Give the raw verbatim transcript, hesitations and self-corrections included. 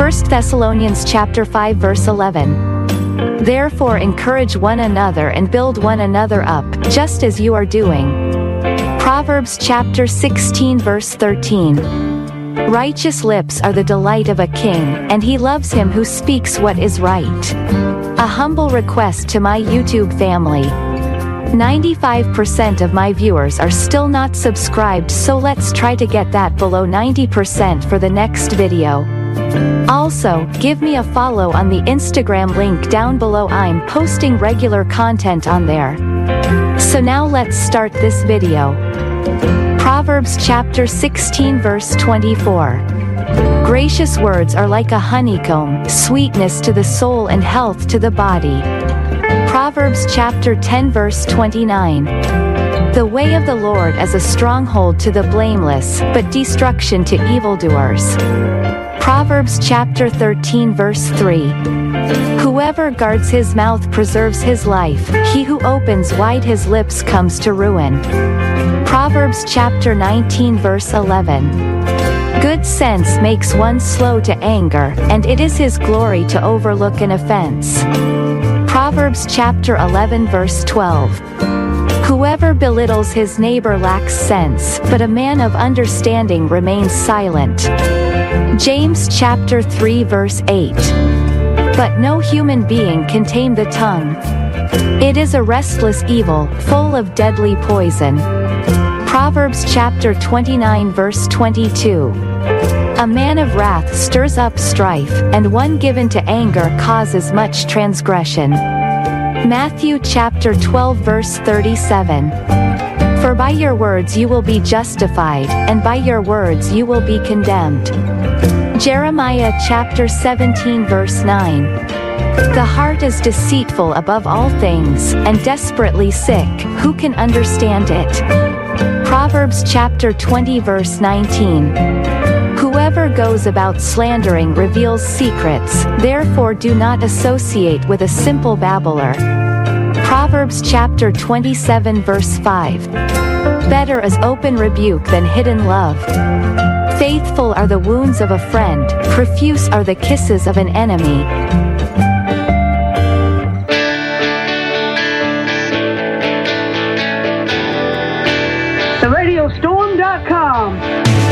First Thessalonians chapter five verse eleven. Therefore encourage one another and build one another up, just as you are doing. Proverbs chapter sixteen verse thirteen. Righteous lips are the delight of a king, and he loves him who speaks what is right. A humble request to my YouTube family. ninety-five percent of my viewers are still not subscribed, so let's try to get that below ninety percent for the next video. Also, give me a follow on the Instagram link down below. I'm posting regular content on there. So now let's start this video. Proverbs chapter sixteen verse twenty-four. Gracious words are like a honeycomb, sweetness to the soul and health to the body. Proverbs chapter ten verse twenty-nine. The way of the Lord is a stronghold to the blameless, but destruction to evildoers. Proverbs chapter thirteen verse three. Whoever guards his mouth preserves his life, he who opens wide his lips comes to ruin. Proverbs chapter nineteen verse eleven. Good sense makes one slow to anger, and it is his glory to overlook an offense. Proverbs chapter eleven verse twelve. Whoever belittles his neighbor lacks sense, but a man of understanding remains silent. James chapter three verse eight. But no human being can tame the tongue. It is a restless evil, full of deadly poison. Proverbs chapter twenty-nine verse twenty-two. A man of wrath stirs up strife, and one given to anger causes much transgression. Matthew chapter twelve verse thirty-seven. For by your words you will be justified, and by your words you will be condemned. Jeremiah chapter seventeen verse nine. The heart is deceitful above all things, and desperately sick, who can understand it? Proverbs chapter twenty verse nineteen. Whoever goes about slandering reveals secrets, therefore do not associate with a simple babbler. Proverbs chapter twenty-seven verse five. Better is open rebuke than hidden love. Faithful are the wounds of a friend, profuse are the kisses of an enemy.